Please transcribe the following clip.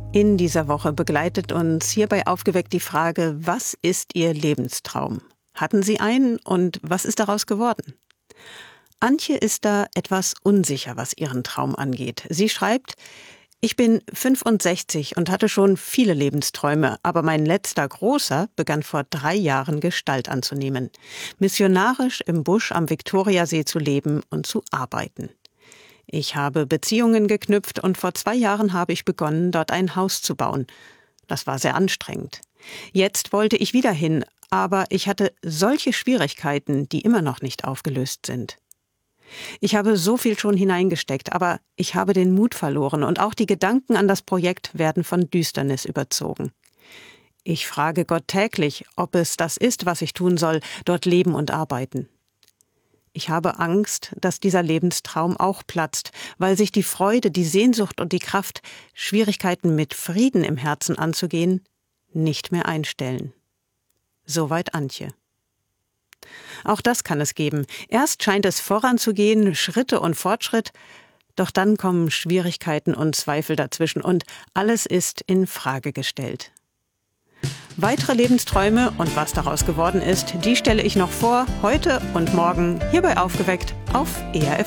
In dieser Woche begleitet uns hierbei aufgeweckt die Frage, was ist Ihr Lebenstraum? Hatten Sie einen und was ist daraus geworden? Antje ist da etwas unsicher, was ihren Traum angeht. Sie schreibt: Ich bin 65 und hatte schon viele Lebensträume, aber mein letzter großer begann vor 3 Jahren Gestalt anzunehmen. Missionarisch im Busch am Viktoriasee zu leben und zu arbeiten. Ich habe Beziehungen geknüpft und vor 2 Jahren habe ich begonnen, dort ein Haus zu bauen. Das war sehr anstrengend. Jetzt wollte ich wieder hin, aber ich hatte solche Schwierigkeiten, die immer noch nicht aufgelöst sind. Ich habe so viel schon hineingesteckt, aber ich habe den Mut verloren und auch die Gedanken an das Projekt werden von Düsternis überzogen. Ich frage Gott täglich, ob es das ist, was ich tun soll, dort leben und arbeiten. Ich habe Angst, dass dieser Lebenstraum auch platzt, weil sich die Freude, die Sehnsucht und die Kraft, Schwierigkeiten mit Frieden im Herzen anzugehen, nicht mehr einstellen. Soweit Antje. Auch das kann es geben. Erst scheint es voranzugehen, Schritte und Fortschritt, doch dann kommen Schwierigkeiten und Zweifel dazwischen und alles ist in Frage gestellt. Weitere Lebensträume und was daraus geworden ist, die stelle ich noch vor, heute und morgen hier bei Aufgeweckt auf ERF